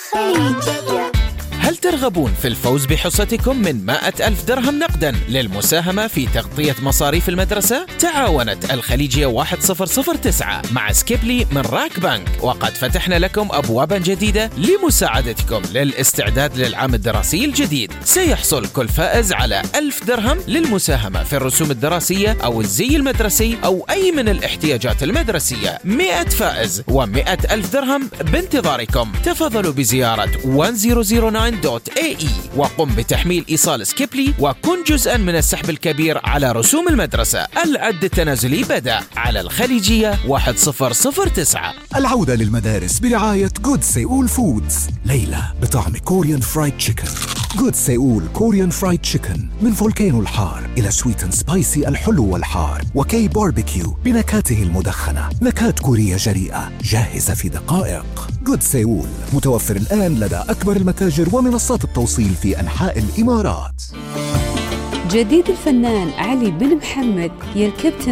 الخليجية. هل ترغبون في الفوز بحصتكم من 100,000 درهم نقدا للمساهمة في تغطية مصاريف المدرسة؟ تعاونت الخليجية 1009 مع سكيبلي من راك بنك، وقد فتحنا لكم أبوابا جديدة لمساعدتكم للاستعداد للعام الدراسي الجديد. سيحصل كل فائز على 1000 درهم للمساهمة في الرسوم الدراسية أو الزي المدرسي أو أي من الاحتياجات المدرسية. 100 فائز و100,000 درهم بانتظاركم. تفضلوا بزيارة 1009.ae وقم بتحميل إيصال سكيبلي وكن جزءا من السحب الكبير على رسوم المدرسة. العد التنازلي بدأ على الخليجية 1009. العودة للمدارس برعاية جود سيول فودز. ليلة بطعم كوريان فرايد تشيكن. جود سيول كوريان فرايد تشيكن من فولكانو الحار إلى سويت اند سبايسي الحلو والحار، وكي باربيكيو بنكهاته المدخنة، نكهات كورية جريئة جاهزة في دقائق. جود سيول متوفر الآن لدى أكبر المتاجر ومنصات التوصيل في أنحاء الإمارات. جديد الفنان علي بن محمد يركب